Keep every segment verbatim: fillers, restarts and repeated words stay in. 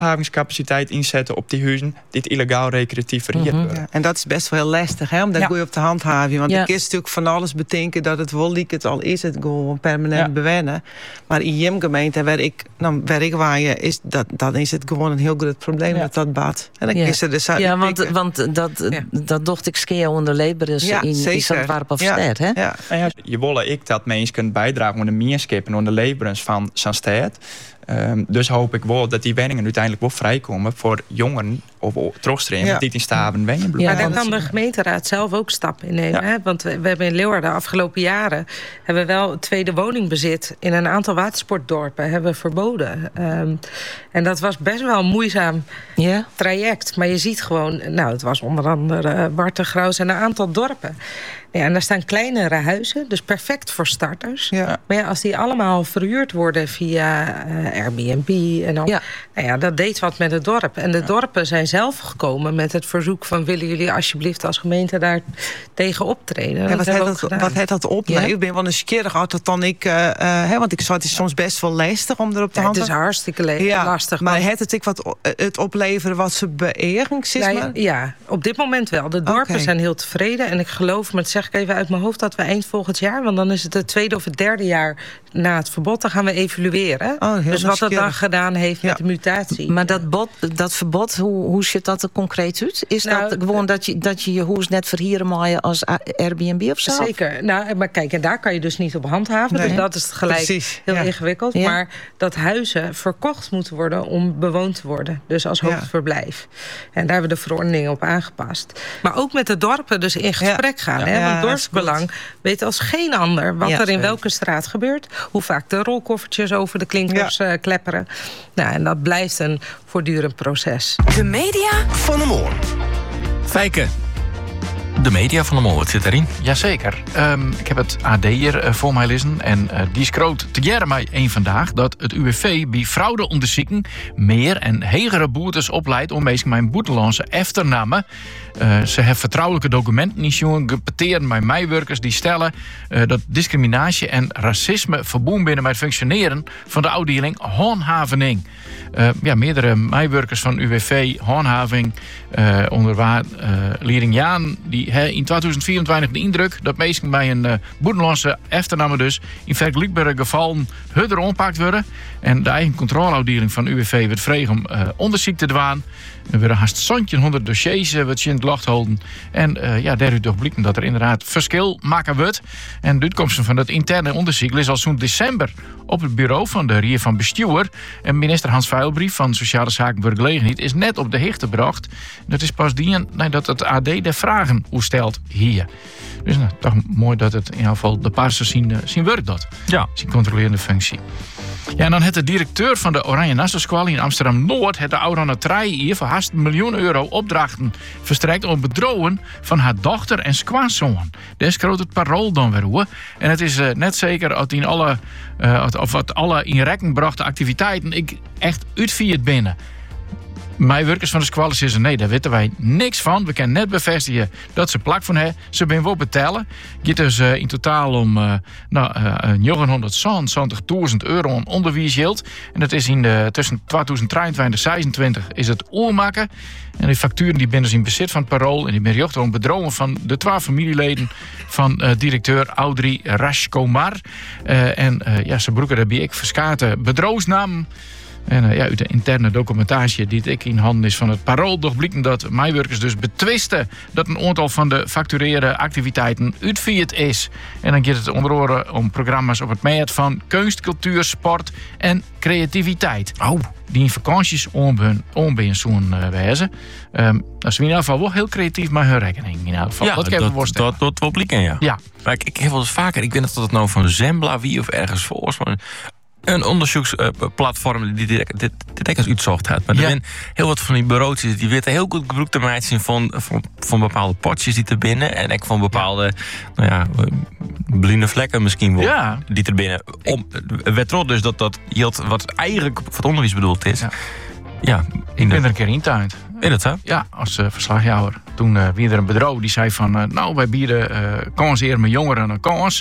handhavingscapaciteit inzetten op die huizen die het illegaal recreatief verhuurd Mm-hmm. worden. Ja, en dat is best wel heel lastig, hè, om dat Ja. goed op de handhaving. Want Ja. je kunt natuurlijk van alles bedenken dat het wel liek het al is, het gewoon permanent Ja. bewennen. Maar in je gemeente, waar ik, nou, waar ik waaien, is dat, dan is het gewoon een heel groot probleem Ja. dat dat bad. En dan Ja. is er dus Ja, want, want dat, Ja. dat docht ik skeer onder Leberus Ja, in zeker. Zandwarp of Ja. Stad, hè? Ja. Nou ja, je willen ik dat mensen kunnen bijdragen aan de meerskip en aan de leverens van zijn stad. Um, dus hoop ik wel dat die woningen uiteindelijk wel vrijkomen voor jongeren of terugstremen Ja. die in Staven wonen. Ja, Maar daar want- kan de gemeenteraad zelf ook stappen in nemen. Ja. Hè? Want we, we hebben in Leeuwarden de afgelopen jaren hebben we wel het tweede woningbezit in een aantal watersportdorpen hebben we verboden. Um, en dat was best wel een moeizaam Ja? traject. Maar je ziet gewoon, nou, het was onder andere uh, Warten, Graus en een aantal dorpen. Ja, en daar staan kleinere huizen, dus perfect voor starters. Ja. Maar ja, als die allemaal verhuurd worden via uh, Airbnb en al, Ja. nou ja, dat deed wat met het dorp. En de ja. dorpen zijn zelf gekomen met het verzoek van willen jullie alsjeblieft als gemeente daar tegen optreden. Ja, dat wat hebben we heeft ook dat, gedaan. wat heeft dat op? Ja. Nee, ik ben wel nieuwsgierig altijd dan ik, uh, uh, hè, want ik zou het is soms best wel lastig om erop te Ja, het handelen. is hartstikke le- Ja, lastig. maar want- het het ik wat o- het opleveren wat ze beëren, zeg Nee, maar? ja, op dit moment wel. De dorpen Oké. zijn heel tevreden. En ik geloof, maar dat zeg ik even uit mijn hoofd, dat we eind volgend jaar, want dan is het het tweede of het derde jaar na het verbod, dan gaan we evalueren. Oh, heel dus wat het dan nieuwsgierig. gedaan heeft Ja. met de mutatie. Maar dat, bot, dat verbod, hoe, hoe ziet dat er concreet uit? Is Nou, dat gewoon dat je dat je, je huis net verhieren maaien als A- Airbnb of zo? Zeker. Nou, maar kijk, en daar kan je dus niet op handhaven. Nee. Dus dat is gelijk Precies, heel ja. ingewikkeld. Ja. Maar dat huizen verkocht moeten worden om bewoond te worden. Dus als Ja. hoofdverblijf. En daar hebben we de verordeningen op aangepast. Maar ook met de dorpen dus in gesprek gaan. Ja. Hè? Ja, Want dat is dorpsbelang weet als geen ander wat Ja. er in welke straat gebeurt. Hoe vaak de rolkoffertjes over de klinkers Ja. eh, klepperen. Nou, en dat blijft een voortdurend proces. De media Van de Moor. Fijke. De media van de Mol, wat zit erin? Jazeker. Um, ik heb het A D hier uh, voor mij lezen. En uh, die schroot te jaren mij één vandaag dat het U W V bij fraudeonderzoeking meer en hegere boetes opleidt om meestal mijn boetelandse efternamen. Uh, ze hebben vertrouwelijke documenten niet jongen gepeteerd met mijwerkers die stellen uh, dat discriminatie en racisme verbonden binnen met het functioneren van de afdeling handhaving. Uh, ja, meerdere mijwerkers van U W V handhaving uh, onder waar uh, Liering Jaan die he, in tweeduizend vierentwintig de indruk dat meestal bij een uh, boetenlandse efternamen dus in vergelijkbare gevallen hudder ompakt worden. En de eigen controleafdeling van U W V werd vreeg om uh, onderzoek te doen. Er werden haast zontje honderd dossiers uh, wat je in het lacht houden. En uh, ja, daaruit toch blijkt dat er inderdaad verschil maken wordt. En de uitkomsten van dat interne onderzoek is al zo'n december op het bureau van de Rier van Bestuur. En minister Hans Veilbrief van Sociale Zaken en Werkgelegenheid is net op de hichte gebracht. Dat is pas die nee, dat het A D de vragen hoe stelt hier. Dus nou, toch mooi dat het in ieder geval de parsen zien, uh, zien werk dat. Ja. Zien controlerende functie. Ja, en dan het de directeur van de Oranje Nassau in Amsterdam-Noord het de Ouderne Trei hier voor haast een miljoen euro opdrachten verstrekt om bedrogen van haar dochter en skwaanzoon. Daar schroot het parool dan weer hoe. En het is uh, net zeker dat in alle, uh, of wat alle in rekening brachte activiteiten ik echt uitvierd binnen. Mijn werkers van de squallen zeggen nee, daar weten wij niks van. We kunnen net bevestigen dat ze plak van hebben. Ze zijn wel betalen. Het gaat dus uh, in totaal om uh, nou, uh, negenhonderdzevenentwintigduizend euro aan onderwijsgeld. En dat is in de, tussen tweeduizend drieëntwintig en zesentwintig is het oormaken. En die facturen die binnen in bezit van het parool. En die ben je om bedrogen van de twee familieleden van uh, directeur Audrey Rashkomar. Uh, en uh, ja, ze broeken daarbij ik verskate bedroosnamen. En uh, ja, uit de interne documentatie die ik in handen is van het parool, doch blijkt dat mijnwerkers dus betwisten dat een aantal van de factureren activiteiten uitvierd is. En dan gaat het onder andere om programma's op het meet van kunst, cultuur, sport en creativiteit. Oh. Die in vakanties onbeen zo'n uh, wezen. Um, dat is in ieder geval wel heel creatief met hun rekening. In ieder geval. Ja, dat, dat, dat, dat, dat wel blikken, ja. Ja. Maar ik, ik heb wel eens vaker, ik weet niet of het nou van Zembla wie of ergens voor maar een onderzoeksplatform die dit, dit, dit ook eens uitzocht had. Maar ja. er zijn heel wat van die bureautjes die weten heel goed gebruik te maken zijn van, van, van bepaalde potjes die er binnen. En ook van bepaalde, nou ja, blinde vlekken misschien wel. Ja. Die er binnen. Om, werd trot dus dat dat hield wat eigenlijk voor het onderwijs bedoeld is. Ja. Ja, Ik ben er een keer in tuin. Is dat zo? Ja, als uh, verslagjouwer. Toen uh, wie er een bedrijf die zei van... Uh, nou, wij bieden uh, kansarme jongeren een kans.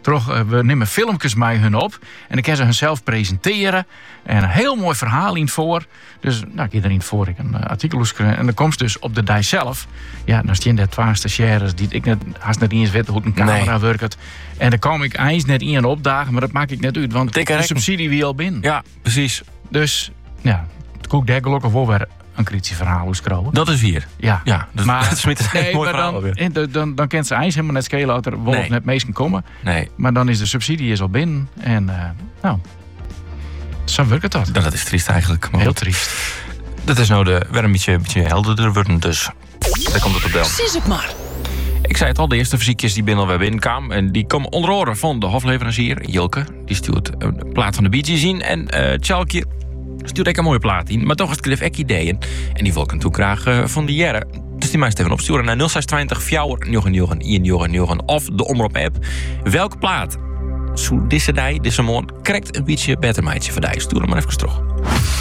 Toch, uh, we nemen filmpjes met hun op. En dan kunnen ze hunzelf presenteren. En een heel mooi verhaal in voor. Dus nou, ik iedereen voor ik een uh, artikel schrijven. En dan komt dus op de dag zelf. Ja, dan staan er twee stagiaires die ik net haast net eens weet hoe een camera nee. werkt. En dan kom ik eens net in opdagen, maar dat maak ik net uit. Want de subsidie wie al binnen. Ja, precies. Dus ja, het koek daar gelukkig wel weer een kritische verhaal schrijven. Dat is hier. Ja, ja dat, maar, dat is met een nee, mooi maar verhaal dan, weer. Dan, dan, dan kent ze ijs helemaal net schelen dat er wel nee. net meesten komen. Nee. Maar dan is de subsidie is al binnen. En uh, nou, zo werkt dat. Nou, dat is triest eigenlijk. Maar heel goed. triest. Dat is nou de, weer een beetje, beetje helderder worden dus. Daar komt het op del. Zie het maar. Ik zei het al, de eerste fysiekjes die binnen alweer binnenkwamen. En die komen onder oren van de hofleverancier, Jilke. Die stuurt een plaat van de Bee Gees in. En uh, Tjalkje stuurt ook een mooie plaat in. Maar toch is het klif ek ideeën. En die wil ik hem toe graag uh, van de jaren. Dus die meest even opsturen naar nul zes twintig vier negen negen een negen negen of de Omroep app. Welke plaat zo deze dag, deze morgen, krijgt een beetje beter meidje van die. Stuur hem maar even terug.